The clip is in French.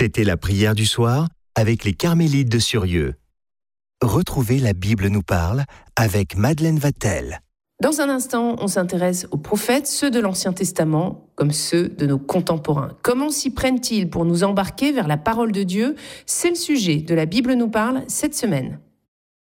C'était la prière du soir avec les Carmélites de Surieux. Retrouvez La Bible nous parle avec Madeleine Vatel. Dans un instant, on s'intéresse aux prophètes, ceux de l'Ancien Testament, comme ceux de nos contemporains. Comment s'y prennent-ils pour nous embarquer vers la parole de Dieu ? C'est le sujet de La Bible nous parle cette semaine.